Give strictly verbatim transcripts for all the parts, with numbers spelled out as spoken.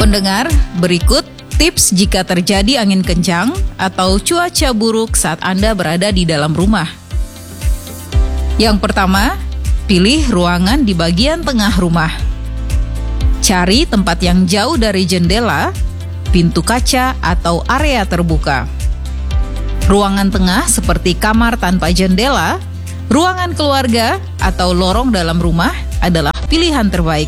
Pendengar, berikut tips jika terjadi angin kencang atau cuaca buruk saat Anda berada di dalam rumah. Yang pertama, pilih ruangan di bagian tengah rumah. Cari tempat yang jauh dari jendela, pintu kaca, atau area terbuka. Ruangan tengah seperti kamar tanpa jendela, ruangan keluarga, atau lorong dalam rumah adalah pilihan terbaik.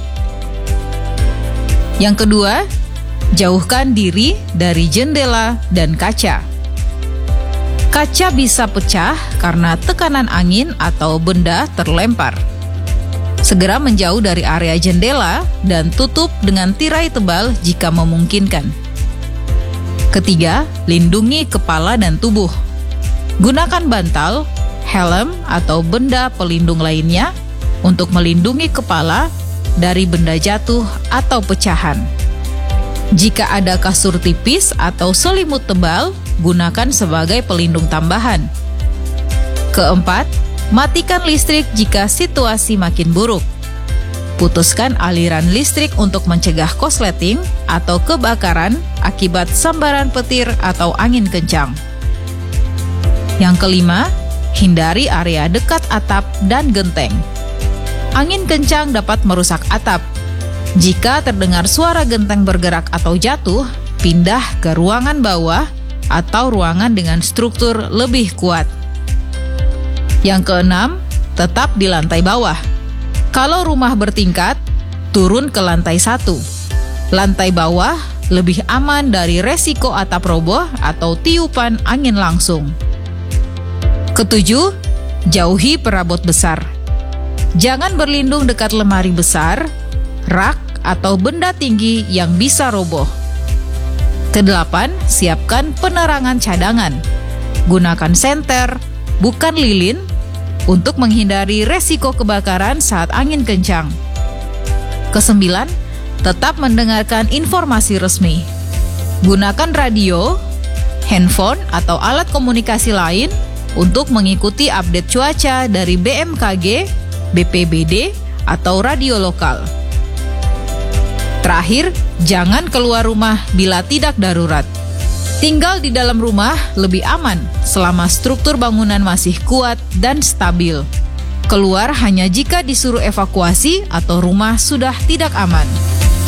Yang kedua, jauhkan diri dari jendela dan kaca. Kaca bisa pecah karena tekanan angin atau benda terlempar. Segera menjauh dari area jendela dan tutup dengan tirai tebal jika memungkinkan. Ketiga, lindungi kepala dan tubuh. Gunakan bantal, helm, atau benda pelindung lainnya untuk melindungi kepala dari benda jatuh atau pecahan. Jika ada kasur tipis atau selimut tebal, gunakan sebagai pelindung tambahan. Keempat, matikan listrik jika situasi makin buruk. Putuskan aliran listrik untuk mencegah korsleting atau kebakaran akibat sambaran petir atau angin kencang. Yang kelima, hindari area dekat atap dan genteng. Angin kencang dapat merusak atap. Jika terdengar suara genteng bergerak atau jatuh, pindah ke ruangan bawah atau ruangan dengan struktur lebih kuat. Yang keenam, tetap di lantai bawah. Kalau rumah bertingkat, turun ke lantai satu. Lantai bawah lebih aman dari resiko atap roboh atau tiupan angin langsung. Ketujuh, jauhi perabot besar. Jangan berlindung dekat lemari besar, rak, atau benda tinggi yang bisa roboh. Kedelapan, siapkan penerangan cadangan. Gunakan senter, bukan lilin, untuk menghindari resiko kebakaran saat angin kencang. Kesembilan, tetap mendengarkan informasi resmi. Gunakan radio, handphone, atau alat komunikasi lain untuk mengikuti update cuaca dari B M K G, B P B D, atau radio lokal. Terakhir, jangan keluar rumah bila tidak darurat. Tinggal di dalam rumah lebih aman selama struktur bangunan masih kuat dan stabil. Keluar hanya jika disuruh evakuasi atau rumah sudah tidak aman.